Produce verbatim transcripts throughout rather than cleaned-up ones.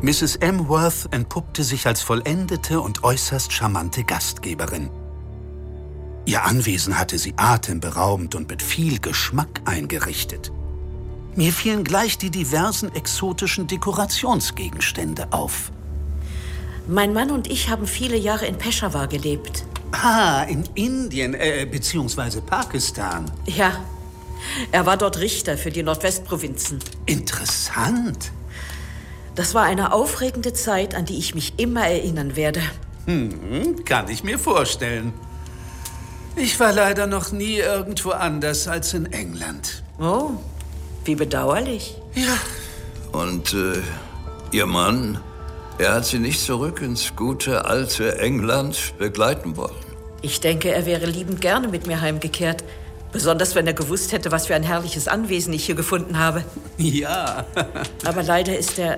Misses M. Worth entpuppte sich als vollendete und äußerst charmante Gastgeberin. Ihr Anwesen hatte sie atemberaubend und mit viel Geschmack eingerichtet. Mir fielen gleich die diversen exotischen Dekorationsgegenstände auf. Mein Mann und ich haben viele Jahre in Peshawar gelebt. Ah, in Indien, äh, beziehungsweise Pakistan. Ja, er war dort Richter für die Nordwestprovinzen. Interessant. Das war eine aufregende Zeit, an die ich mich immer erinnern werde. Hm, kann ich mir vorstellen. Ich war leider noch nie irgendwo anders als in England. Oh, wie bedauerlich. Ja. Und äh, Ihr Mann, er hat Sie nicht zurück ins gute alte England begleiten wollen? Ich denke, er wäre liebend gerne mit mir heimgekehrt. Besonders, wenn er gewusst hätte, was für ein herrliches Anwesen ich hier gefunden habe. Ja. Aber leider ist er...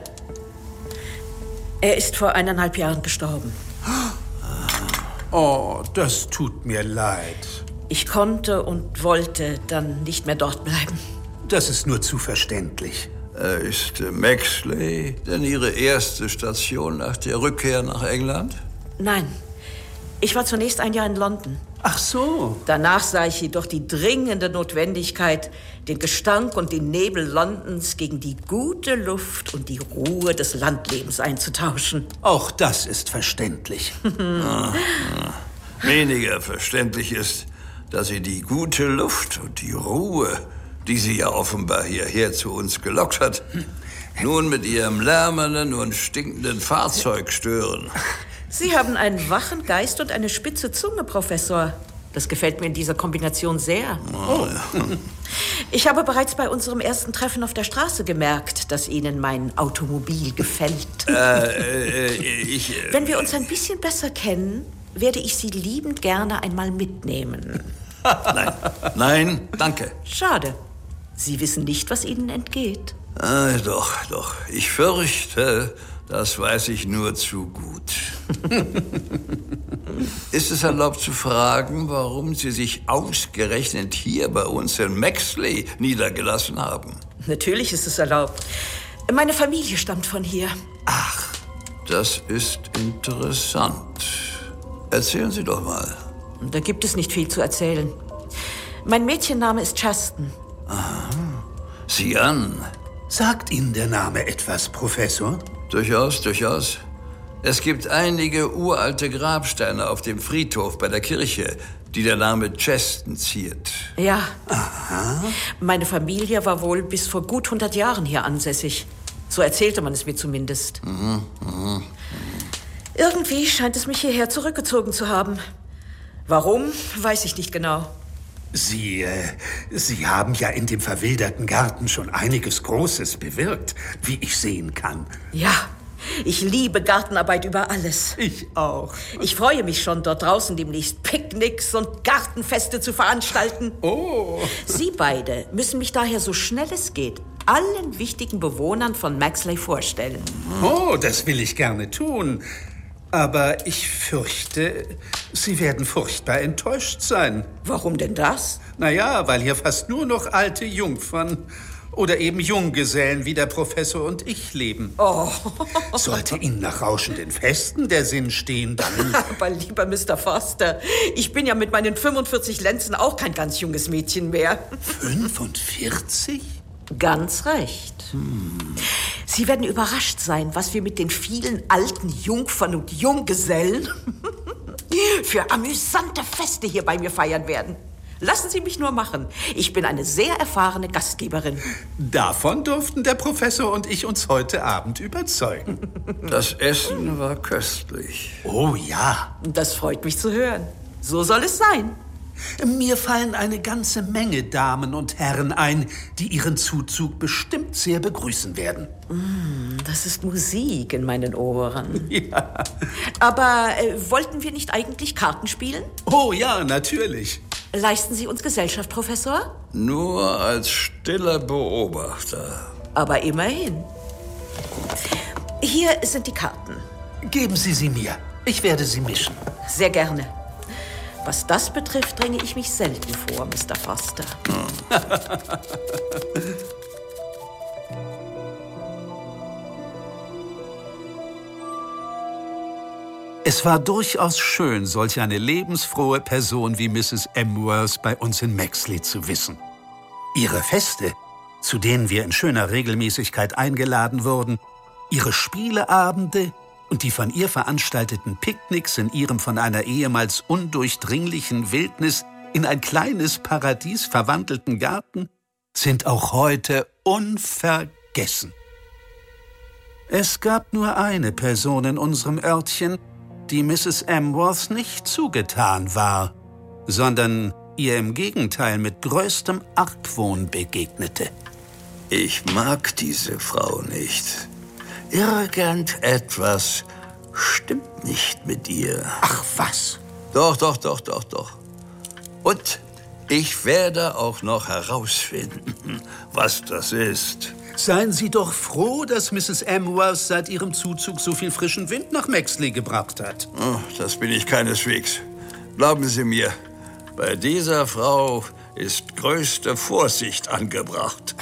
Er ist vor eineinhalb Jahren gestorben. Oh, das tut mir leid. Ich konnte und wollte dann nicht mehr dort bleiben. Das ist nur zu verständlich. Äh, ist äh, Maxley denn Ihre erste Station nach der Rückkehr nach England? Nein. Ich war zunächst ein Jahr in London. Ach so. Danach sah ich jedoch die dringende Notwendigkeit, den Gestank und den Nebel Londons gegen die gute Luft und die Ruhe des Landlebens einzutauschen. Auch das ist verständlich. ah, ah. Weniger verständlich ist, dass Sie die gute Luft und die Ruhe, die Sie ja offenbar hierher zu uns gelockt hat, nun mit Ihrem lärmenden und stinkenden Fahrzeug stören. Sie haben einen wachen Geist und eine spitze Zunge, Professor. Das gefällt mir in dieser Kombination sehr. Oh, ja. Ich habe bereits bei unserem ersten Treffen auf der Straße gemerkt, dass Ihnen mein Automobil gefällt. Äh, äh, ich... Äh, Wenn wir uns ein bisschen besser kennen, werde ich Sie liebend gerne einmal mitnehmen. Nein, nein, danke. Schade. Sie wissen nicht, was Ihnen entgeht. Ah, doch, doch. Ich fürchte, das weiß ich nur zu gut. Ist es erlaubt zu fragen, warum Sie sich ausgerechnet hier bei uns in Maxley niedergelassen haben? Natürlich ist es erlaubt. Meine Familie stammt von hier. Ach, das ist interessant. Erzählen Sie doch mal. Da gibt es nicht viel zu erzählen. Mein Mädchenname ist Chasten. Aha. Sieh an. Sagt Ihnen der Name etwas, Professor? Durchaus, durchaus. Es gibt einige uralte Grabsteine auf dem Friedhof bei der Kirche, die der Name Chasten ziert. Ja. Aha. Meine Familie war wohl bis vor gut hundert Jahren hier ansässig. So erzählte man es mir zumindest. Mhm, mhm. Irgendwie scheint es mich hierher zurückgezogen zu haben. Warum, weiß ich nicht genau. Sie, äh, Sie haben ja in dem verwilderten Garten schon einiges Großes bewirkt, wie ich sehen kann. Ja, ich liebe Gartenarbeit über alles. Ich auch. Ich freue mich schon, dort draußen demnächst Picknicks und Gartenfeste zu veranstalten. Oh. Sie beide müssen mich daher so schnell es geht allen wichtigen Bewohnern von Maxley vorstellen. Oh, das will ich gerne tun. Aber ich fürchte, Sie werden furchtbar enttäuscht sein. Warum denn das? Naja, weil hier fast nur noch alte Jungfern oder eben Junggesellen wie der Professor und ich leben. Oh. Sollte Ihnen nach rauschenden Festen der Sinn stehen, dann... Aber lieber Mister Foster, ich bin ja mit meinen fünfundvierzig Lenzen auch kein ganz junges Mädchen mehr. fünfundvierzig? Ganz recht. Hm. Sie werden überrascht sein, was wir mit den vielen alten Jungfern und Junggesellen für amüsante Feste hier bei mir feiern werden. Lassen Sie mich nur machen. Ich bin eine sehr erfahrene Gastgeberin. Davon durften der Professor und ich uns heute Abend überzeugen. Das Essen war köstlich. Oh ja. Das freut mich zu hören. So soll es sein. Mir fallen eine ganze Menge Damen und Herren ein, die Ihren Zuzug bestimmt sehr begrüßen werden. Mm, das ist Musik in meinen Ohren. Ja. Aber äh, wollten wir nicht eigentlich Karten spielen? Oh ja, natürlich. Leisten Sie uns Gesellschaft, Professor? Nur als stiller Beobachter. Aber immerhin. Hier sind die Karten. Geben Sie sie mir. Ich werde sie mischen. Sehr gerne. Was das betrifft, dränge ich mich selten vor, Mister Foster. Hm. Es war durchaus schön, solch eine lebensfrohe Person wie Misses Emworth bei uns in Maxley zu wissen. Ihre Feste, zu denen wir in schöner Regelmäßigkeit eingeladen wurden, ihre Spieleabende und die von ihr veranstalteten Picknicks in ihrem von einer ehemals undurchdringlichen Wildnis in ein kleines Paradies verwandelten Garten, sind auch heute unvergessen. Es gab nur eine Person in unserem Örtchen, die Misses Emworth nicht zugetan war, sondern ihr im Gegenteil mit größtem Argwohn begegnete. Ich mag diese Frau nicht. Irgendetwas stimmt nicht mit ihr. Ach was? Doch, doch, doch, doch, doch. Und ich werde auch noch herausfinden, was das ist. Seien Sie doch froh, dass Misses Emworth seit ihrem Zuzug so viel frischen Wind nach Maxley gebracht hat. Oh, das bin ich keineswegs. Glauben Sie mir, bei dieser Frau ist größte Vorsicht angebracht.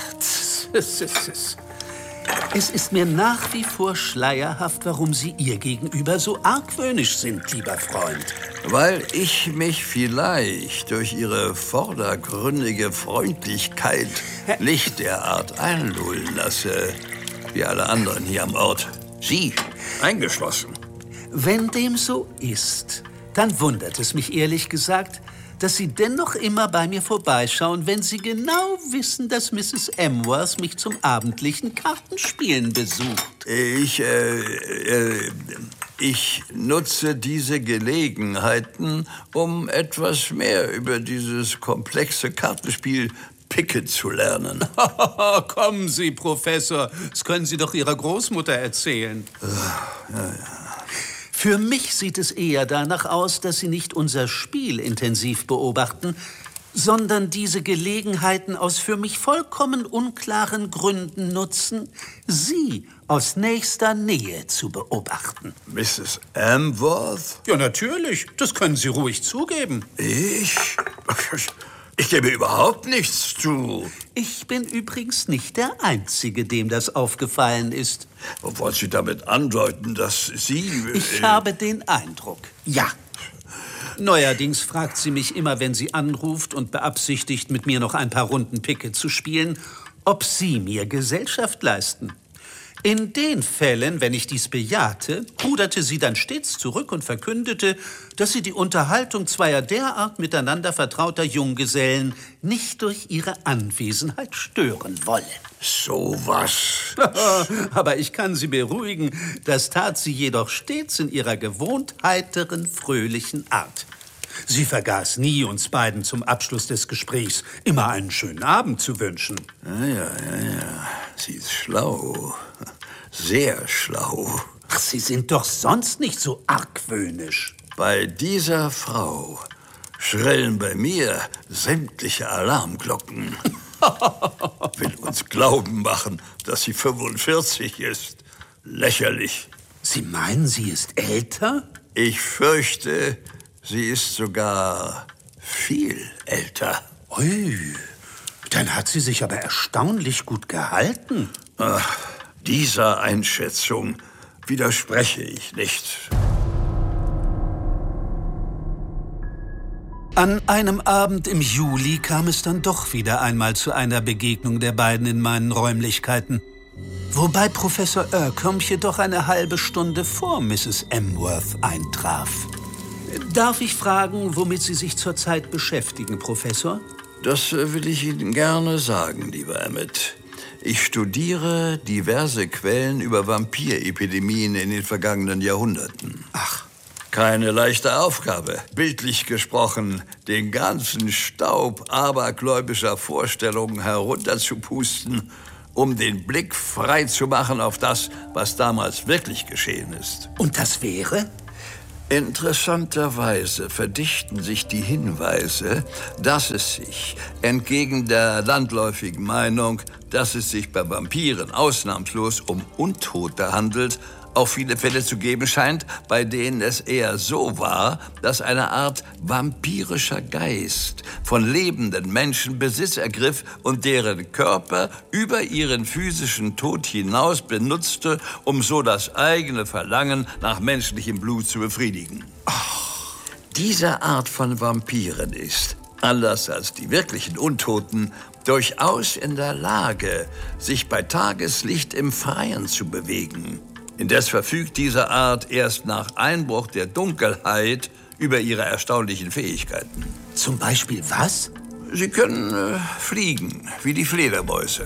Es ist mir nach wie vor schleierhaft, warum Sie ihr gegenüber so argwöhnisch sind, lieber Freund. Weil ich mich vielleicht durch Ihre vordergründige Freundlichkeit nicht derart einlullen lasse, wie alle anderen hier am Ort. Sie eingeschlossen. Wenn dem so ist, dann wundert es mich ehrlich gesagt, dass Sie dennoch immer bei mir vorbeischauen, wenn Sie genau wissen, dass Misses Emworth mich zum abendlichen Kartenspielen besucht. Ich, äh, äh, ich nutze diese Gelegenheiten, um etwas mehr über dieses komplexe Kartenspiel Picket zu lernen. Kommen Sie, Professor, das können Sie doch Ihrer Großmutter erzählen. Ja, ja. Für mich sieht es eher danach aus, dass Sie nicht unser Spiel intensiv beobachten, sondern diese Gelegenheiten aus für mich vollkommen unklaren Gründen nutzen, Sie aus nächster Nähe zu beobachten. Misses Emworth? Ja, natürlich. Das können Sie ruhig zugeben. Ich? Ich gebe überhaupt nichts zu. Ich bin übrigens nicht der Einzige, dem das aufgefallen ist. Wollen Sie damit andeuten, dass Sie... Äh ich habe den Eindruck, ja. Neuerdings fragt sie mich immer, wenn sie anruft und beabsichtigt, mit mir noch ein paar Runden Picket zu spielen, ob Sie mir Gesellschaft leisten. In den Fällen, wenn ich dies bejahte, ruderte sie dann stets zurück und verkündete, dass sie die Unterhaltung zweier derart miteinander vertrauter Junggesellen nicht durch ihre Anwesenheit stören wolle. So was. Aber ich kann Sie beruhigen, das tat sie jedoch stets in ihrer gewohnt heiteren, fröhlichen Art. Sie vergaß nie, uns beiden zum Abschluss des Gesprächs immer einen schönen Abend zu wünschen. Ja, ja, ja, ja. Sie ist schlau. Sehr schlau. Ach, Sie sind doch sonst nicht so argwöhnisch. Bei dieser Frau schrillen bei mir sämtliche Alarmglocken. Will uns glauben machen, dass sie fünfundvierzig ist. Lächerlich. Sie meinen, sie ist älter? Ich fürchte, sie ist sogar viel älter. Ui, dann hat sie sich aber erstaunlich gut gehalten. Ach, dieser Einschätzung widerspreche ich nicht. An einem Abend im Juli kam es dann doch wieder einmal zu einer Begegnung der beiden in meinen Räumlichkeiten. Wobei Professor Ercombe jedoch eine halbe Stunde vor Misses Emworth eintraf. Darf ich fragen, womit Sie sich zurzeit beschäftigen, Professor? Das will ich Ihnen gerne sagen, lieber Emmet. Ich studiere diverse Quellen über Vampirepidemien in den vergangenen Jahrhunderten. Ach. Keine leichte Aufgabe, bildlich gesprochen, den ganzen Staub abergläubischer Vorstellungen herunterzupusten, um den Blick frei zu machen auf das, was damals wirklich geschehen ist. Und das wäre? Interessanterweise verdichten sich die Hinweise, dass es sich, entgegen der landläufigen Meinung, dass es sich bei Vampiren ausnahmslos um Untote handelt, auch viele Fälle zu geben scheint, bei denen es eher so war, dass eine Art vampirischer Geist von lebenden Menschen Besitz ergriff und deren Körper über ihren physischen Tod hinaus benutzte, um so das eigene Verlangen nach menschlichem Blut zu befriedigen. Ach. Diese Art von Vampiren ist, anders als die wirklichen Untoten, durchaus in der Lage, sich bei Tageslicht im Freien zu bewegen. Indes verfügt diese Art erst nach Einbruch der Dunkelheit über ihre erstaunlichen Fähigkeiten. Zum Beispiel was? Sie können äh, fliegen, wie die Fledermäuse.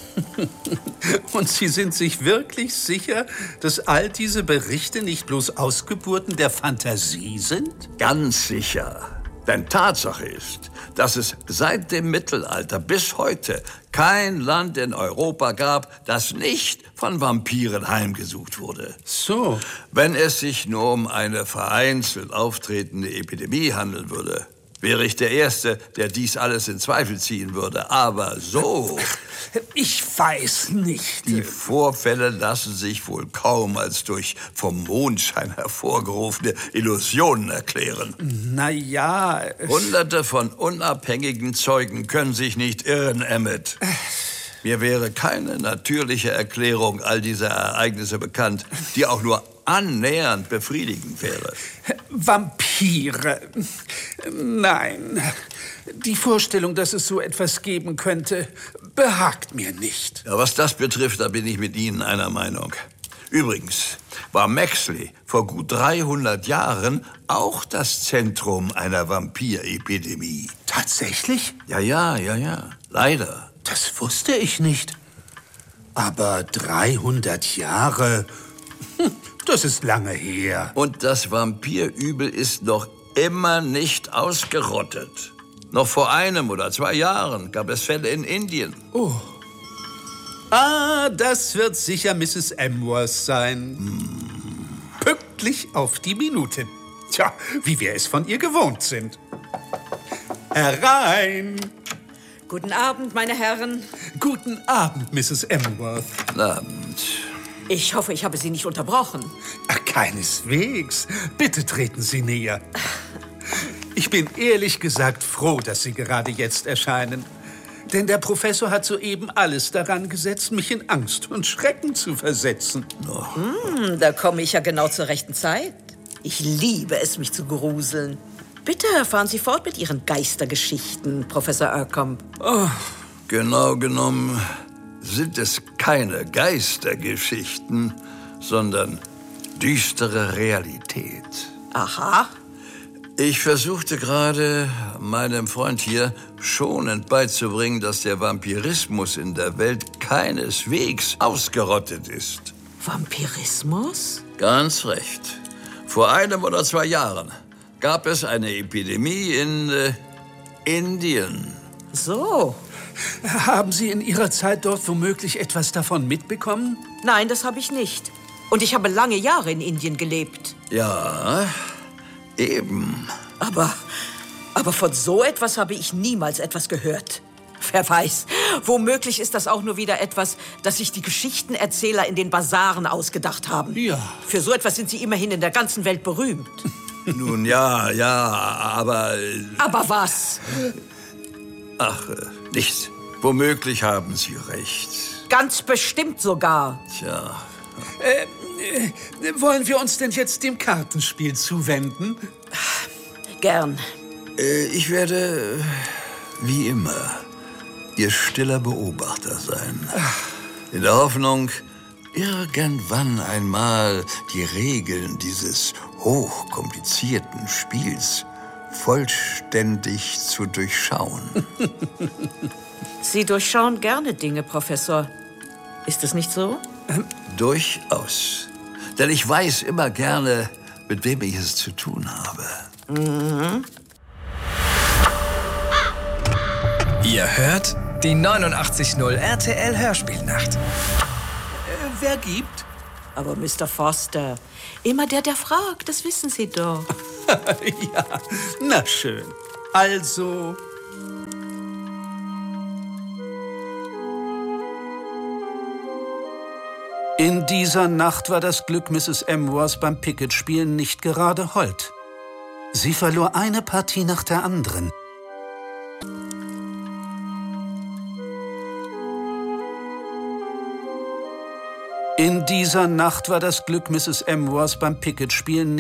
Und Sie sind sich wirklich sicher, dass all diese Berichte nicht bloß Ausgeburten der Fantasie sind? Ganz sicher. Denn Tatsache ist, dass es seit dem Mittelalter bis heute kein Land in Europa gab, das nicht von Vampiren heimgesucht wurde. So. Wenn es sich nur um eine vereinzelt auftretende Epidemie handeln würde, wäre ich der Erste, der dies alles in Zweifel ziehen würde. Aber so... Ich weiß nicht. Die Vorfälle lassen sich wohl kaum als durch vom Mondschein hervorgerufene Illusionen erklären. Na ja... Hunderte von unabhängigen Zeugen können sich nicht irren, Emmett. Mir wäre keine natürliche Erklärung all dieser Ereignisse bekannt, die auch nur annähernd befriedigend wäre. Vampire. Nein. Die Vorstellung, dass es so etwas geben könnte, behagt mir nicht. Ja, was das betrifft, da bin ich mit Ihnen einer Meinung. Übrigens war Maxley vor gut dreihundert Jahren auch das Zentrum einer Vampirepidemie. Tatsächlich? Ja, ja, ja, ja. Leider. Das wusste ich nicht. Aber dreihundert Jahre, das ist lange her. Und das Vampirübel ist noch immer nicht ausgerottet. Noch vor einem oder zwei Jahren gab es Fälle in Indien. Oh. Ah, das wird sicher Misses Amworth sein. Hm. Pünktlich auf die Minute. Tja, wie wir es von ihr gewohnt sind. Herein! Guten Abend, meine Herren. Guten Abend, Misses Amworth. Guten Abend. Ich hoffe, ich habe Sie nicht unterbrochen. Ach, keineswegs. Bitte treten Sie näher. Ich bin ehrlich gesagt froh, dass Sie gerade jetzt erscheinen. Denn der Professor hat soeben alles daran gesetzt, mich in Angst und Schrecken zu versetzen. Oh. Hm, da komme ich ja genau zur rechten Zeit. Ich liebe es, mich zu gruseln. Bitte fahren Sie fort mit Ihren Geistergeschichten, Professor Ercombe. Oh, genau genommen sind es keine Geistergeschichten, sondern düstere Realität. Aha. Ich versuchte gerade, meinem Freund hier schonend beizubringen, dass der Vampirismus in der Welt keineswegs ausgerottet ist. Vampirismus? Ganz recht. Vor einem oder zwei Jahren gab es eine Epidemie in äh, Indien. So. Haben Sie in Ihrer Zeit dort womöglich etwas davon mitbekommen? Nein, das habe ich nicht. Und ich habe lange Jahre in Indien gelebt. Ja, eben. Aber, aber von so etwas habe ich niemals etwas gehört. Wer weiß, womöglich ist das auch nur wieder etwas, das sich die Geschichtenerzähler in den Basaren ausgedacht haben. Ja. Für so etwas sind sie immerhin in der ganzen Welt berühmt. Nun ja, ja, aber... Äh, Aber was? Ach, äh, nichts. Womöglich haben Sie recht. Ganz bestimmt sogar. Tja. Äh, äh, wollen wir uns denn jetzt dem Kartenspiel zuwenden? Gern. Äh, ich werde, wie immer, Ihr stiller Beobachter sein. In der Hoffnung, irgendwann einmal die Regeln dieses hochkomplizierten Spiels vollständig zu durchschauen. Sie durchschauen gerne Dinge, Professor. Ist es nicht so? Ähm, durchaus. Denn ich weiß immer gerne, mit wem ich es zu tun habe. Mhm. Ihr hört die neunundachtzig Komma null R T L Hörspielnacht. Äh, wer gibt? Aber Mister Foster, immer der, der fragt, das wissen Sie doch. Ja, na schön. Also... In dieser Nacht war das Glück Misses Amworth beim Piquet-Spielen nicht gerade hold. Sie verlor eine Partie nach der anderen. In dieser Nacht war das Glück Misses Amworth beim Piquet-Spielen